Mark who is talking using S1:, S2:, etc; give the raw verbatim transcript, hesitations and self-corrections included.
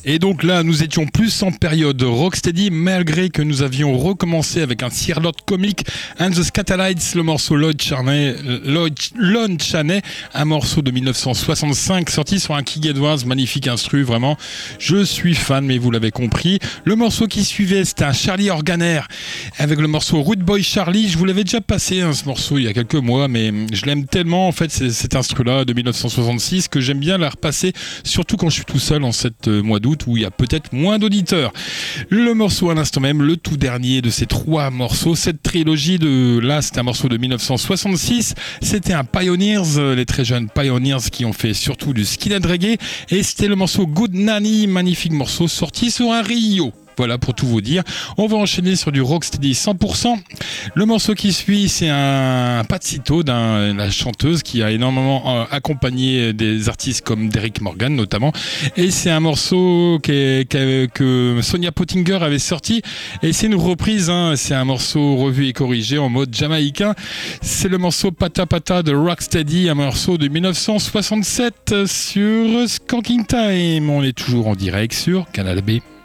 S1: Et donc là, nous étions plus en période rocksteady, malgré que nous avions recommencé avec un Sirlot comique and the Scatalites, le morceau Lloyd Charney, Lloyd, Lon Chaney, un morceau de dix-neuf cent soixante-cinq, sorti sur un King Edwards, magnifique instru, vraiment. Je suis fan, mais vous l'avez compris. Le morceau qui suivait, c'était un Charlie Organer, avec le morceau Rude Boy Charlie. Je vous l'avais déjà passé, hein, ce morceau, il y a quelques mois, mais je l'aime tellement, en fait, c'est cet instru-là de dix-neuf cent soixante-six, que j'aime bien la repasser, surtout quand je suis tout seul en cette mois d'août, où il y a peut-être moins d'auditeurs. Le morceau à l'instant même, le tout dernier de ces trois morceaux, cette trilogie de là, c'est un morceau de dix-neuf cent soixante-six, c'était un Pioneers, les très jeunes Pioneers qui ont fait surtout du skinhead reggae, et c'était le morceau Good Nanny, magnifique morceau sorti sur un Rio. Voilà pour tout vous dire. On va enchaîner sur du rocksteady cent pour cent. Le morceau qui suit, c'est un Patsito, d'un, la chanteuse qui a énormément euh, accompagné des artistes comme Derrick Morgan notamment. Et c'est un morceau qu'est, qu'est, que Sonia Pottinger avait sorti. Et c'est une reprise, hein. C'est un morceau revu et corrigé en mode jamaïcain. C'est le morceau Pata Pata de Rocksteady, un morceau de dix-neuf cent soixante-sept sur Skanking Time. On est toujours en direct sur Canal B.